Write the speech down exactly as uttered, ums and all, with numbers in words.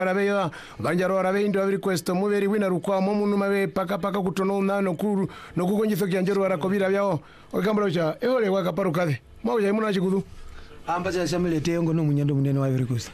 arabeya banjaro arabeindi wa request muberi wina rukwamo munu mabe paka paka kutono nano kuru no kugonyitho kyanjero arakobira byao ogambra cha ehole wakaparukathe mwaje muna chikudu amba cha shamile tengo no munyando munene wa request